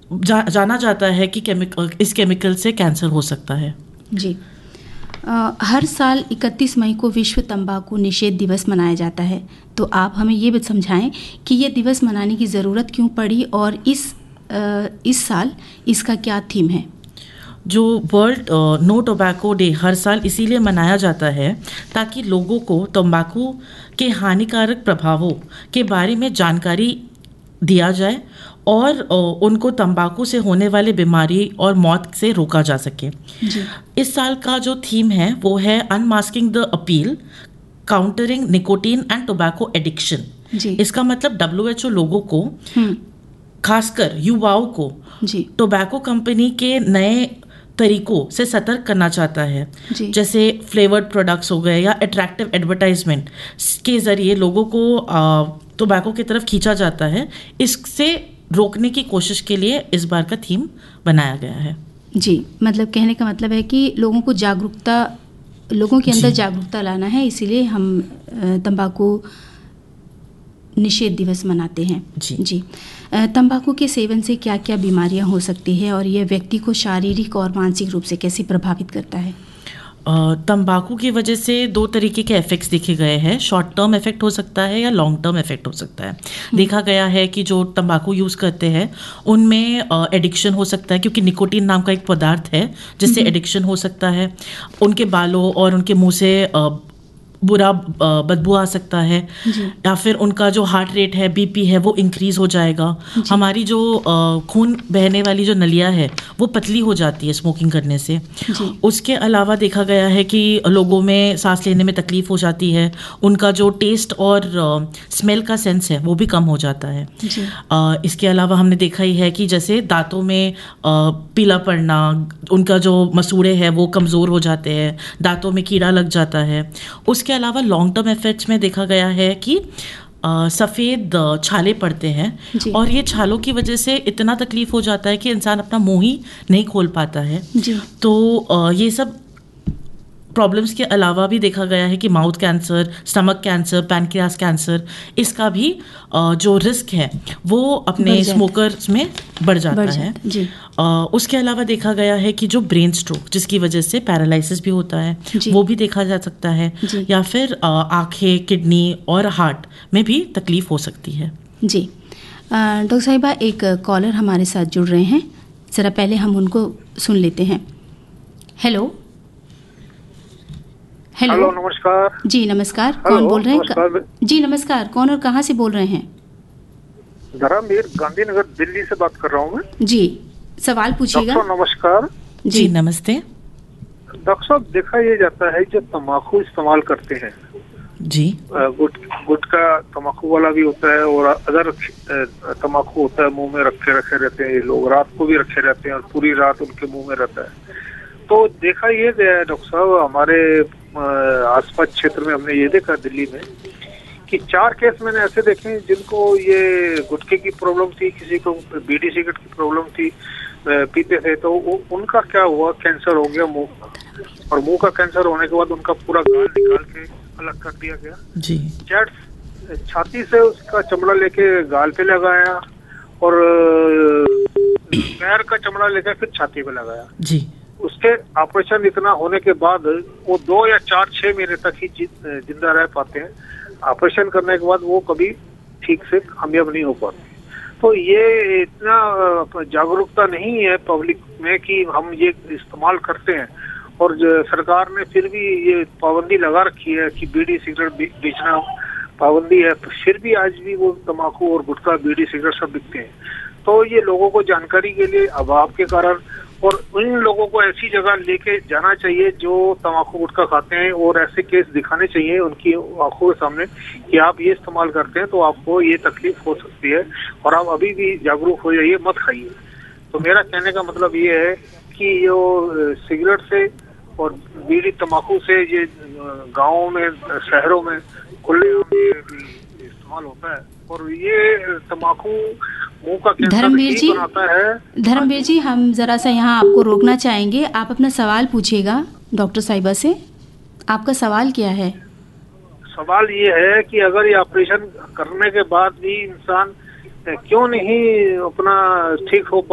जाना जाता है कि इस केमिकल से कैंसर हो सकता है। जी। हर साल 31 मई को विश्व तंबाकू निषेध दिवस मनाया जाता है, तो आप हमें ये भी समझाएं कि ये दिवस मनाने की ज़रूरत क्यों पड़ी और इस साल इसका क्या थीम है। जो वर्ल्ड नो टोबैको डे हर साल इसीलिए मनाया जाता है ताकि लोगों को तंबाकू के हानिकारक प्रभावों के बारे में जानकारी दिया जाए और उनको तंबाकू से होने वाले बीमारी और मौत से रोका जा सके। जी। इस साल का जो थीम है वो है unmasking the appeal, countering nicotine and tobacco addiction. जी। इसका मतलब WHO लोगों को, खासकर युवाओं को, टोबैको कंपनी के नए तरीकों से सतर्क करना चाहता है, जैसे फ्लेवर्ड प्रोडक्ट्स हो गए या अट्रैक्टिव एडवर्टाइजमेंट के जरिए लोगों को टोबैको की तरफ खींचा जाता है। इससे रोकने की कोशिश के लिए इस बार का थीम बनाया गया है। जी, मतलब कहने का मतलब है कि लोगों के अंदर जागरूकता लाना है, इसीलिए हम तंबाकू निषेध दिवस मनाते हैं। जी। तंबाकू के सेवन से क्या क्या बीमारियां हो सकती है और यह व्यक्ति को शारीरिक और मानसिक रूप से कैसे प्रभावित करता है। तंबाकू की वजह से 2 तरीके के इफ़ेक्ट्स देखे गए हैं। शॉर्ट टर्म इफ़ेक्ट हो सकता है या लॉन्ग टर्म इफ़ेक्ट हो सकता है। देखा गया है कि जो तंबाकू यूज़ करते हैं उनमें एडिक्शन हो सकता है, क्योंकि निकोटीन नाम का एक पदार्थ है जिससे एडिक्शन हो सकता है। उनके बालों और उनके मुंह से बुरा बदबू आ सकता है, या फिर उनका जो हार्ट रेट है, BP है, वो इंक्रीज़ हो जाएगा। हमारी जो खून बहने वाली जो नलियाँ है वो पतली हो जाती है स्मोकिंग करने से। उसके अलावा देखा गया है कि लोगों में सांस लेने में तकलीफ़ हो जाती है, उनका जो टेस्ट और स्मेल का सेंस है वो भी कम हो जाता है। इसके अलावा हमने देखा ही है कि जैसे दांतों में पीला पड़ना, उनका जो मसूड़े हैं वो कमज़ोर हो जाते हैं, दांतों में कीड़ा लग जाता है। उसके अलावा लॉन्ग टर्म इफेक्ट्स में देखा गया है कि सफ़ेद छाले पड़ते हैं और ये छालों की वजह से इतना तकलीफ हो जाता है कि इंसान अपना मुंह ही नहीं खोल पाता है। तो ये सब प्रॉब्लम्स के अलावा भी देखा गया है कि mouth cancer, stomach cancer, pancreas cancer, इसका भी जो रिस्क है वो अपने स्मोकर्स में बढ़ जाता है। उसके अलावा देखा गया है कि जो ब्रेन स्ट्रोक, जिसकी वजह से पैरालिसिस भी होता है, वो भी देखा जा सकता है, या फिर आंखें, किडनी और हार्ट में भी तकलीफ हो सकती है। जी। डॉक्टर साहिबा, एक कॉलर हमारे साथ जुड़ रहे हैं, ज़रा पहले हम उनको सुन लेते हैं। हेलो। हेलो, नमस्कार। जी नमस्कार। कौन बोल रहे हैं? जी नमस्कार, कौन और कहाँ से बोल रहे हैं? धर्मवीर, गांधीनगर, दिल्ली से बात कर रहा हूँ मैं। जी, सवाल पूछिएगा। डॉक्टर नमस्कार। जी नमस्ते। डॉक्टर साहब, देखा ये जाता है जो तम्बाकू इस्तेमाल करते हैं, जी, गुटखा तम्बाकू वाला भी होता है और अदर तम्बाकू होता है, मुंह में रखे रहते हैं ये लोग, रात को भी रखे रहते हैं और पूरी रात उनके मुंह में रहता है। तो देखा ये गया है डॉक्टर साहब, हमारे आसपास क्षेत्र में हमने ये देखा दिल्ली में कि 4 केस मैंने ऐसे देखे जिनको ये गुटखे की प्रॉब्लम थी, किसी को बीड़ी सिगरेट की प्रॉब्लम थी, पीते थे, तो उनका क्या हुआ, कैंसर हो गया मुंह का, और मुंह का कैंसर होने के बाद उनका पूरा गाल निकाल के अलग कर दिया गया। जी। छाती से उसका चमड़ा लेके गाल पे लगाया और पैर का चमड़ा लेकर फिर छाती पे लगाया। जी। उसके ऑपरेशन इतना होने के बाद वो 2 या 4-6 महीने तक ही जिंदा रह पाते हैं। ऑपरेशन करने के बाद वो कभी ठीक से कामयाब नहीं हो पाते। तो ये इतना जागरूकता नहीं है पब्लिक में कि हम ये इस्तेमाल करते हैं, और सरकार ने फिर भी ये पाबंदी लगा रखी है कि बीड़ी सिगरेट बेचना पाबंदी है, तो फिर भी आज भी वो तम्बाकू और गुटखा, बीड़ी सिगरेट सब बिकते हैं। तो ये लोगों को जानकारी के लिए अभाव के कारण, और उन लोगों को ऐसी जगह लेके जाना चाहिए जो तम्बाकू गुटखा खाते हैं, और ऐसे केस दिखाने चाहिए उनकी आंखों के सामने कि आप ये इस्तेमाल करते हैं तो आपको ये तकलीफ हो सकती है और आप अभी भी जागरूक हो जाइए, मत खाइए। तो मेरा कहने का मतलब ये है कि जो सिगरेट से और बीड़ी तम्बाकू से ये गाँवों में, शहरों में खुले इस्तेमाल होता है, और ये तम्बाकू मुंह का कैंसर ही बनाता है। धर्मवीर जी, हम जरा सा यहाँ आपको रोकना चाहेंगे। आप अपना सवाल पूछिएगा डॉक्टर साहिबा से। आपका सवाल क्या है? सवाल ये है कि अगर ये ऑपरेशन करने के बाद भी इंसान क्यों नहीं अपना ठीक हो